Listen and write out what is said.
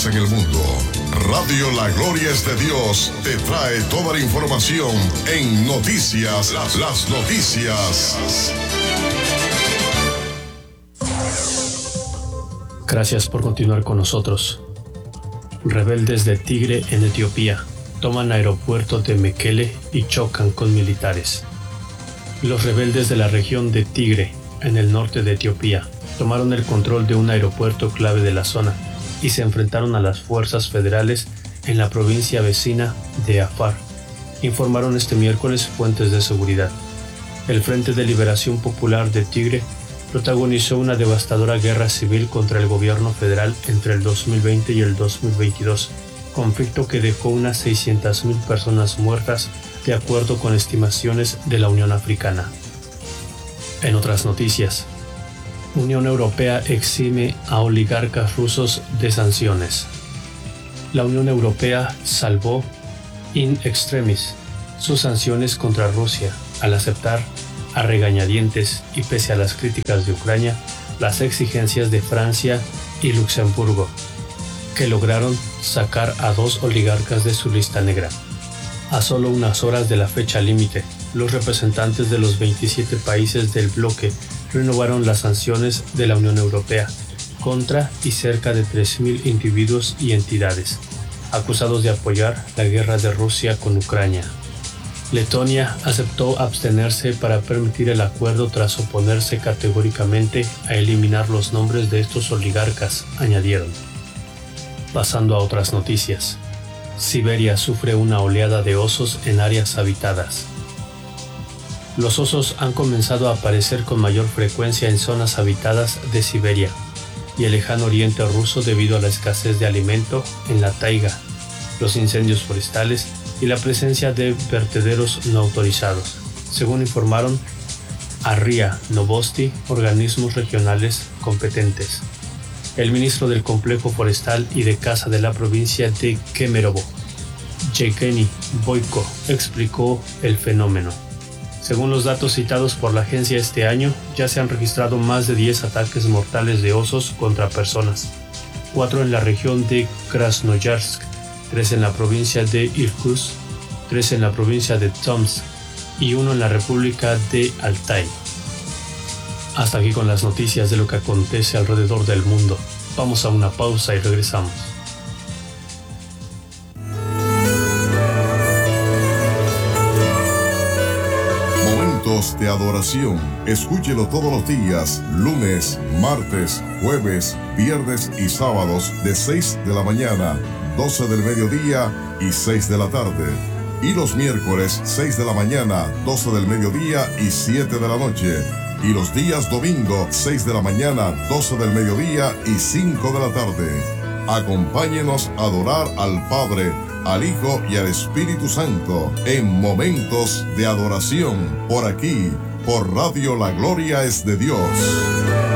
en el mundo. Radio La Gloria es de Dios te trae toda la información en noticias, las noticias. Gracias por continuar con nosotros. Rebeldes de Tigre en Etiopía toman aeropuerto de Mekele y chocan con militares. Los rebeldes de la región de Tigre, en el norte de Etiopía, tomaron el control de un aeropuerto clave de la zona y se enfrentaron a las fuerzas federales en la provincia vecina de Afar, informaron este miércoles fuentes de seguridad. El Frente de Liberación Popular de Tigre protagonizó una devastadora guerra civil contra el gobierno federal entre el 2020 y el 2022, conflicto que dejó unas 600.000 personas muertas, de acuerdo con estimaciones de la Unión Africana. En otras noticias, Unión Europea exime a oligarcas rusos de sanciones. La Unión Europea salvó in extremis sus sanciones contra Rusia al aceptar a regañadientes y pese a las críticas de Ucrania, las exigencias de Francia y Luxemburgo, que lograron sacar a 2 oligarcas de su lista negra. A solo unas horas de la fecha límite, los representantes de los 27 países del bloque renovaron las sanciones de la Unión Europea contra y cerca de 3.000 individuos y entidades, acusados de apoyar la guerra de Rusia con Ucrania. Letonia aceptó abstenerse para permitir el acuerdo tras oponerse categóricamente a eliminar los nombres de estos oligarcas, añadieron. Pasando a otras noticias. Siberia sufre una oleada de osos en áreas habitadas. Los osos han comenzado a aparecer con mayor frecuencia en zonas habitadas de Siberia y el lejano oriente ruso debido a la escasez de alimento en la taiga, los incendios forestales y la presencia de vertederos no autorizados, según informaron a RIA Novosti organismos regionales competentes. El ministro del Complejo Forestal y de Caza de la provincia de Kemerovo, Yevgeny Boyko, explicó el fenómeno. Según los datos citados por la agencia este año, ya se han registrado más de 10 ataques mortales de osos contra personas, 4 en la región de Krasnoyarsk, 3 en la provincia de Irkutsk, 3 en la provincia de Tomsk y 1 en la República de Altai. Hasta aquí con las noticias de lo que acontece alrededor del mundo. Vamos a una pausa y regresamos. Momentos de adoración. Escúchelo todos los días, lunes, martes, jueves, viernes y sábados de 6 de la mañana, 12 del mediodía y 6 de la tarde. Y los miércoles 6 de la mañana, 12 del mediodía y 7 de la noche. Y los días domingo 6 de la mañana, 12 del mediodía y 5 de la tarde. Acompáñenos a adorar al Padre, al Hijo y al Espíritu Santo en momentos de adoración por aquí, por Radio La Gloria es de Dios.